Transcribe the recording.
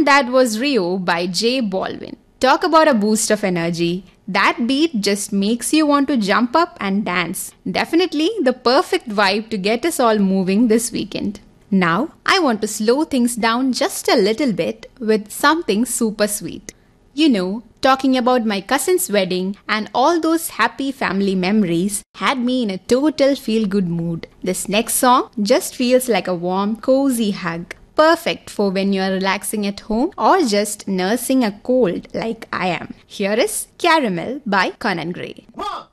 And that was Rio by J Balvin. Talk about a boost of energy. That beat just makes you want to jump up and dance. Definitely the perfect vibe to get us all moving this weekend. Now, I want to slow things down just a little bit with something super sweet. You know, talking about my cousin's wedding and all those happy family memories had me in a total feel-good mood. This next song just feels like a warm, cozy hug. Perfect for when you're relaxing at home or just nursing a cold like I am. Here is Caramel by Conan Gray. 1,